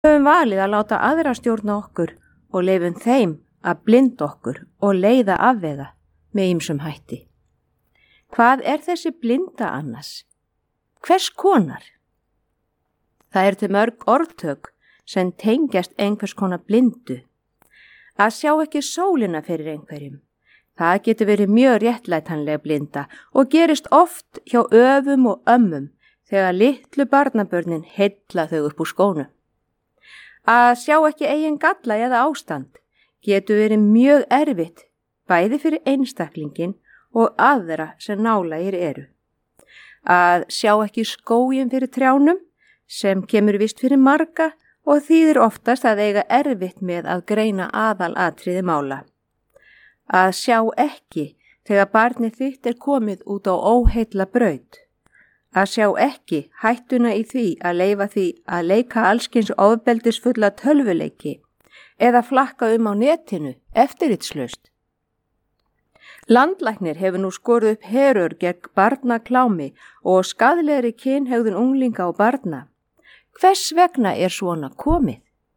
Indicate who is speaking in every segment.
Speaker 1: höfum valið að láta aðra stjórna okkur og leyfum þeim að blinda okkur og leiða afvega með ýmsum hætti. Hvað er þessi blinda annars? Hvers konar? Það er til mörg orðtök sem tengjast einhvers konar blindu. Að sjá ekki sólina fyrir einhverjum. Það getur verið mjög réttlætanlega blinda og gerist oft hjá öfum og ömmum þegar litlu barnabörnin heilla þau upp úr skónum. Að sjá ekki eigin galla eða ástand getur verið mjög erfitt bæði fyrir einstaklingin og aðra sem nálægir eru. Að sjá ekki skóginn fyrir trjánum sem kemur vist fyrir marga og þýðir oftast að eiga erfitt með að greina aðalatriði mála. Að sjá ekki þegar barnið þitt er komið út á óheilla braut. Að sjá ekki hættuna í því að leyfa því að leika allskyns ofbeldisfulla tölvuleiki eða flakka á netinu eftirritslaust. Landlæknir hefur nú skorið upp herör gegn barnaklámi og skaðlegri kynhegðun unglinga og barna. Hvers vegna er svona komið?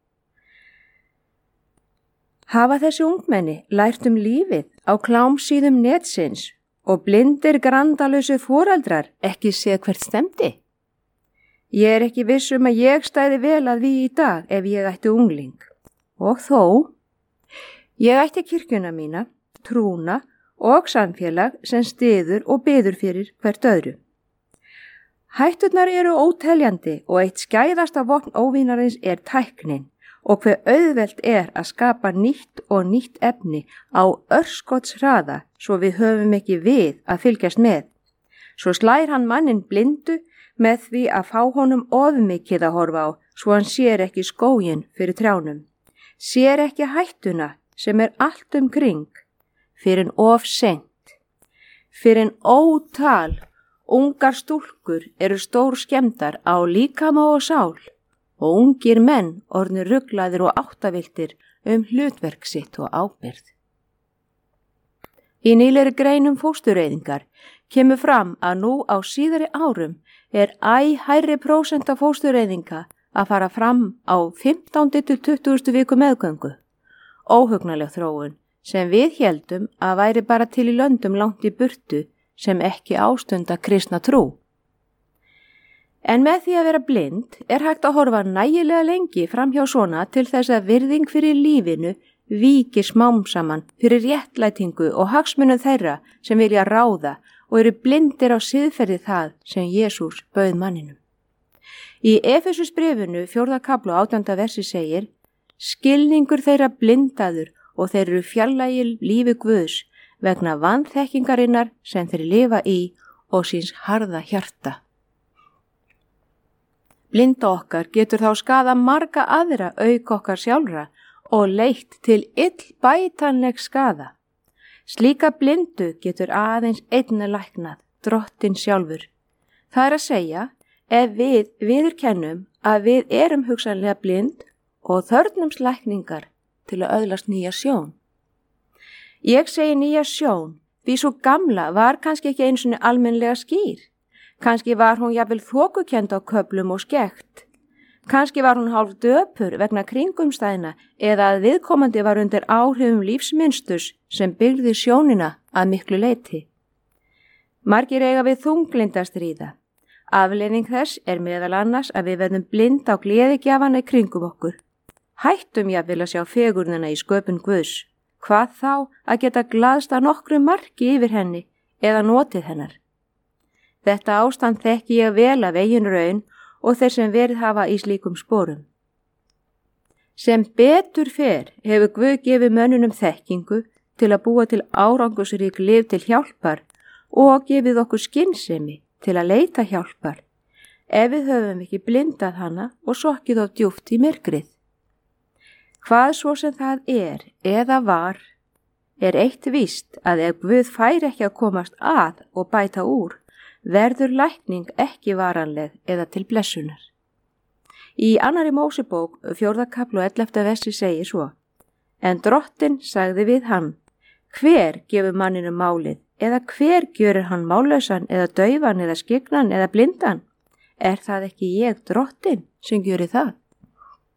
Speaker 1: Hafa þessi ungmenni lært lífið á klámsíðum netsins og blindir grandalösu foreldrar ekki séð hvert stemdi? Ég er ekki viss að ég stæði vel að því í dag ef ég ætti ungling. Og þó, ég ætti kirkjuna mína, trúna og samfélag sem styður og biður fyrir hvert öðru. Hætturnar eru óteljandi og eitt skæðasta vopn óvinarins er tæknin og hve auðvelt er að skapa nýtt og nýtt efni á örskotshraða svo við höfum ekki við að fylgjast með. Svo slær hann manninn blindu með því að fá honum ofmikið að horfa á svo hann sér ekki skóginn fyrir trjánum. Sér ekki hættuna sem er allt kring fyrir of seint. Fyrir ótal ungar stúlkur eru stór skemmdar á líkama og sál og ungir menn orðnir ruglaðir og áttaviltir hlutverk sitt og ábyrgð. Í nýlegri greinum fóstureyðingar kemur fram að nú á síðari árum er hærri prósenta fóstureyðinga að fara fram á 15. til 20. viku meðgöngu. Óhugnaleg þróun sem við héldum að væri bara til í löndum langt í burtu sem ekki ástunda kristna trú. En með því að vera blind er hægt að horfa nægilega lengi fram hjá svona til þess að virðing fyrir lífinu víki smám saman fyrir réttlætingu og hagsmunum þeirra sem vilja ráða og eru blindir á siðferði það sem Jesús bauð manninum. Í Efesusbréfinu 4. kafla 18. versi segir: skilningur þeirra blindaður og þeir eru fjarlægir lífi Guðs vegna vanþekkingarinnar sem þeir lifa í og síns harða hjarta. Blinda okkar getur þá skaðað marga aðra auk okkar sjálfra og leitt til illbætanleg skaða. Slíka blindu getur aðeins einna læknað, Drottinn sjálfur. Það er að segja, ef við viðurkennum að við erum hugsanlega blind og þörfnumst lækningar til að öðlast nýja sjón. Ég segi nýja sjón, því svo gamla var kannski ekki einu sinni almennlega skýr. Kannski var hún jafnvel þokukennd á köflum og skekkt. Kannski var hún hálf döpur vegna kringumstæðna eða að viðkomandi var undir áhrifum lífsmynsturs sem byggði sjónina að miklu leyti. Margir eiga við þunglinda stríða. Afleiðing þess er meðal annars að við verðum blind á gleðigjafana í kringum okkur. Hættum jafnvel að sjá fegurðina í sköpun Guðs. Hvað þá að geta glaðst að nokkru marki yfir henni eða notið hennar. Þetta ástand þekki ég vel af eigin raun og þeir sem verið hafa í slíkum sporum. Sem betur fer hefur Guð gefið mönnunum þekkingu til að búa til árangusrík lyf til hjálpar og gefið okkur skynsemi til að leita hjálpar ef við höfum ekki blindað hana og sokkið of djúpt í myrkrið. Hvað svo sem það er eða var, er eitt víst að ef Guð fær ekki að komast að og bæta úr, verður lækning ekki varanleg eða til blessunar. Í 2. Mósebók 4. kafla 11. versi segir svo: en Drottinn sagði við hann: hver gefur manninum málið, eða hver gjörir hann mállausan eða daufan eða skygnan eða blindan? Er það ekki ég, Drottinn, sem gjöri það?